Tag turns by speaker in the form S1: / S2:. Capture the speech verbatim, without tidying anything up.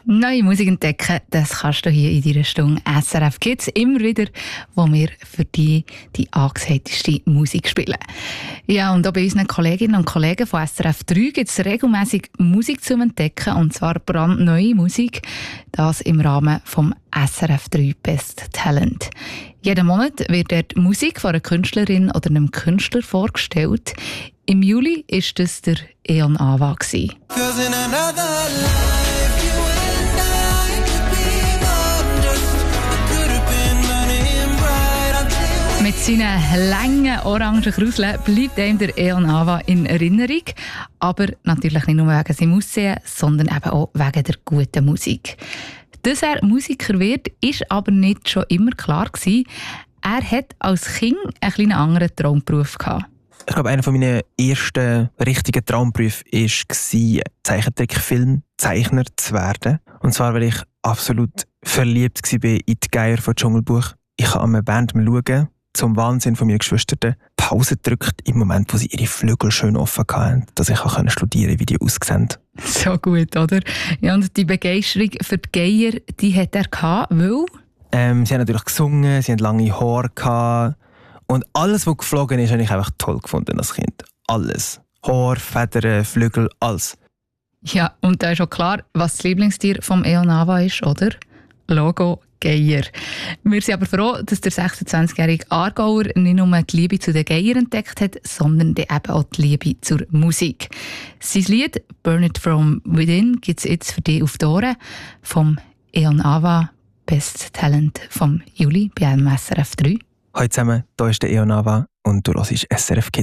S1: Neue Musik entdecken, das kannst du hier in deiner Stunde S R F Kids immer wieder, wo wir für dich die angesagteste Musik spielen. Ja, und auch bei unseren Kolleginnen und Kollegen von S R F drei gibt es regelmässig Musik zu entdecken, und zwar brandneue Musik, das im Rahmen vom S R F drei Best Talent. Jeden Monat wird dort Musik von einer Künstlerin oder einem Künstler vorgestellt. Im Juli war das der Eon Ava. Mit seinen langen orangen Kruseln bleibt ihm der Eon Ava in Erinnerung. Aber natürlich nicht nur wegen seinem Aussehen, sondern eben auch wegen der guten Musik. Dass er Musiker wird, ist aber nicht schon immer klar gewesen. Er hat als Kind einen kleinen anderen Traumberuf gehabt.
S2: Ich glaube, einer meiner ersten richtigen Traumberufe war, Zeichentrickfilmzeichner zu werden. Und zwar, weil ich absolut verliebt war in die Geier von Dschungelbuch. Ich kann an einer Band schauen, zum Wahnsinn von meinen Geschwistern, Pause drückt im Moment, wo sie ihre Flügel schön offen hatten, dass ich auch studieren konnte, wie die aussehen.
S1: So gut, oder? Ja, und die Begeisterung für die Geier, die hat er gehabt, weil?
S2: Ähm, sie haben natürlich gesungen, sie hatten lange Haare gehabt. Und alles, was geflogen ist, habe ich einfach toll gefunden als Kind. Alles. Haar, Federn, Flügel, alles.
S1: Ja, und da ist auch klar, was das Lieblingstier vom Eon Ava ist, oder? Logo Geier. Wir sind aber froh, dass der sechsundzwanzigjährige Aargauer nicht nur die Liebe zu den Geiern entdeckt hat, sondern eben auch die Liebe zur Musik. Sein Lied «Burn It From Within» gibt es jetzt für dich auf die Ohren vom Eon Ava Best Talent vom Juli bei S R F drei.
S2: Hallo zusammen, hier ist der Eon Ava und du hörst S R F Kids.